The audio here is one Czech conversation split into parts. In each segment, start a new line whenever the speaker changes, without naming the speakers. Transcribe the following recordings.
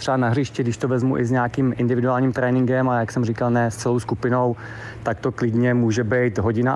třeba na hřišti, když to vezmu i s nějakým individuálním tréninkem a jak jsem říkal, ne s celou skupinou, tak to klidně může být 1,5 hodiny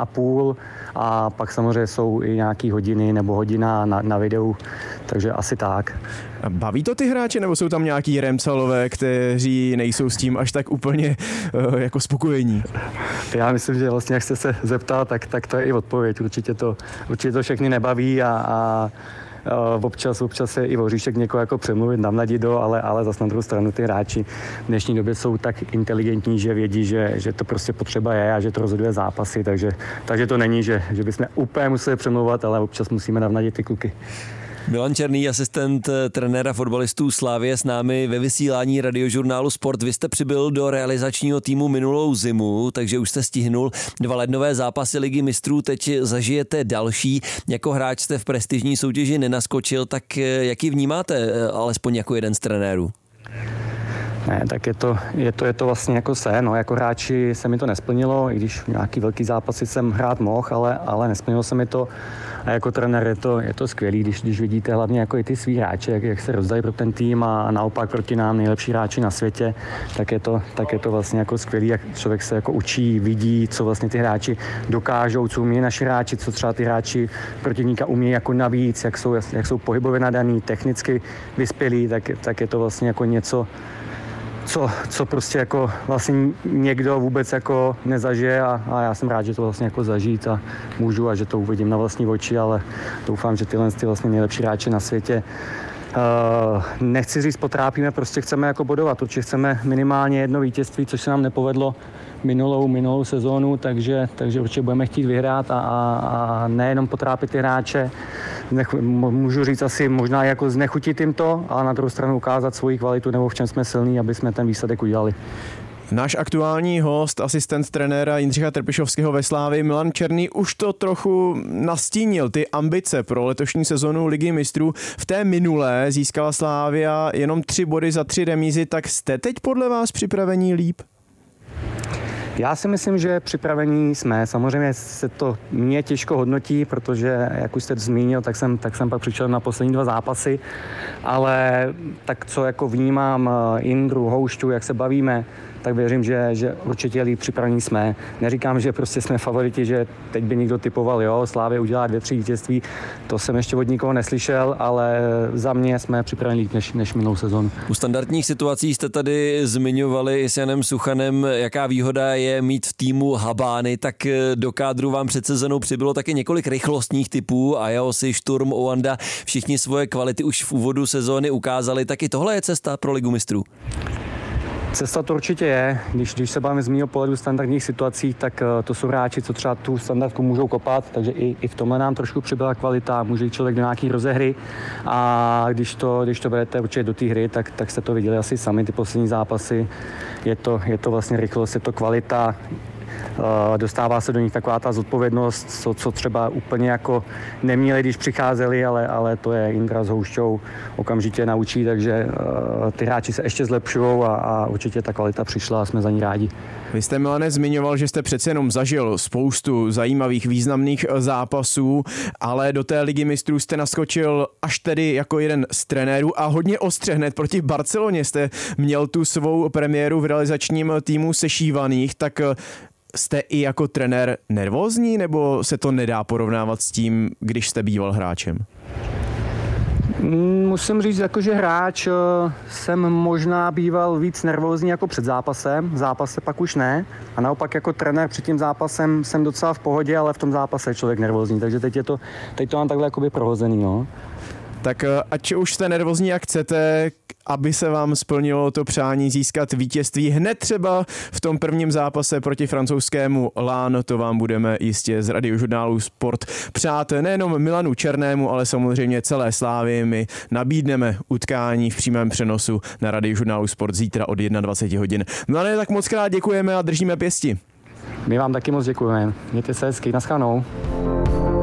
a pak samozřejmě jsou i nějaký hodiny nebo hodina na videu, takže asi tak.
Baví to ty hráče, nebo jsou tam nějaký remcalové, kteří nejsou s tím až tak úplně jako spokojení?
Já myslím, že vlastně, jak jste se zeptal, tak to je i odpověď. Určitě to všechny nebaví a občas se i Voříšek někoho jako přemluvit, namladit do, ale zase na druhou stranu ty hráči v dnešní době jsou tak inteligentní, že vědí, že to prostě potřeba je a že to rozhoduje zápasy, takže to není, že bychom úplně museli přemlouvat, ale občas musíme navnadit ty kluky.
Milan Černý, asistent trenéra fotbalistů Slavie, s námi ve vysílání radiožurnálu Sport. Vy jste přibyl do realizačního týmu minulou zimu, takže už jste stihnul 2 lednové zápasy Ligy mistrů, teď zažijete další. Jako hráč jste v prestižní soutěži nenaskočil, tak jaký vnímáte alespoň jako jeden z trenérů?
Ne, tak je to vlastně jako no, jako hráči se mi to nesplnilo, i když nějaký velký zápasy jsem hrát mohl, ale nesplnilo se mi to. A jako trenér je to skvělý, když vidíte hlavně jako i ty svý hráče, jak se rozdají pro ten tým a naopak proti nám nejlepší hráči na světě, tak je to vlastně jako skvělý, jak člověk se jako učí, vidí, co vlastně ty hráči dokážou, co umí naši hráči, co třeba ty hráči protivníka umí jako navíc, jak jsou pohybově nadaný, technicky vyspělí, tak je to vlastně jako něco, co prostě jako vlastně někdo vůbec jako nezažije a já jsem rád, že to vlastně jako zažít a můžu a že to uvidím na vlastní oči, ale doufám, že tyhle vlastně nejlepší hráči na světě nechci říct potrápíme, prostě chceme jako bodovat, určitě chceme minimálně 1 vítězství, což se nám nepovedlo minulou sezónu, takže určitě budeme chtít vyhrát a nejenom potrápit ty hráče, můžu říct asi možná jako znechutit jim to, ale na druhou stranu ukázat svoji kvalitu nebo v čem jsme silní, aby jsme ten výsledek udělali.
Náš aktuální host, asistent trenéra Jindřicha Trpišovského ve Slávii, Milan Černý, už to trochu nastínil, ty ambice pro letošní sezonu Ligy mistrů. V té minulé získala Slavia jenom 3 body za 3 remízy, tak jste teď podle vás připravení líp?
Já si myslím, že připravení jsme. Samozřejmě se to mě těžko hodnotí, protože, jak už jste zmínil, tak jsem pak přišel na poslední 2 zápasy, ale tak co jako vnímám Indru, Houšťu, jak se bavíme, tak věřím, že určitě líp připravení jsme. Neříkám, že prostě jsme favoriti, že teď by někdo typoval, jo, Slavia udělá 2-3 vítězství, to jsem ještě od nikoho neslyšel, ale za mě jsme připraveni líp než minulou sezonu.
U standardních situací jste tady zmiňovali s Janem Suchanem, jaká výhoda je mít v týmu Habány, tak do kádru vám před sezónou přibylo taky několik rychlostních typů, Ajaosi, Šturm, Oanda, všichni svoje kvality už v úvodu sezóny ukázali, taky tohle je cesta pro Ligu mistrů.
Cesta to určitě je. Když se bavíme z mého pohledu standardních situací, tak to jsou hráči, co třeba tu standardku můžou kopat, takže i v tomhle nám trošku přibyla kvalita, může jít člověk do nějaký rozehry a když to berete určitě do té hry, tak jste to viděli asi sami, ty poslední zápasy. Je to vlastně rychlost, je to kvalita, dostává se do nich taková ta zodpovědnost, co třeba úplně jako neměli, když přicházeli, ale to je Indra s Houšťou okamžitě naučí, takže ty hráči se ještě zlepšují a určitě ta kvalita přišla a jsme za ní rádi.
Vy jste, Milane, zmiňoval, že jste přece jenom zažil spoustu zajímavých, významných zápasů, ale do té Ligy mistrů jste naskočil až tedy jako jeden z trenérů a hodně ostře hned proti Barceloně jste měl tu svou premiéru v realizačním týmu sešívaných, tak jste i jako trenér nervózní, nebo se to nedá porovnávat s tím, když jste býval hráčem?
Musím říct, že hráč jsem možná býval víc nervózní jako před zápasem. V zápase pak už ne. A naopak jako trenér před tím zápasem jsem docela v pohodě, ale v tom zápase je člověk nervózní. Takže teď to mám takhle jakoby prohozený. No.
Tak ať už jste nervózní, jak chcete, aby se vám splnilo to přání získat vítězství hned třeba v tom prvním zápase proti francouzskému Lán, to vám budeme jistě z radiožurnálu Sport přát nejenom Milanu Černému, ale samozřejmě celé Slávii. My nabídneme utkání v přímém přenosu na radiožurnálu Sport zítra od 21 hodin. Milane, tak moc krát děkujeme a držíme pěsti.
My vám taky moc děkujeme. Mějte se hezky, naschledanou.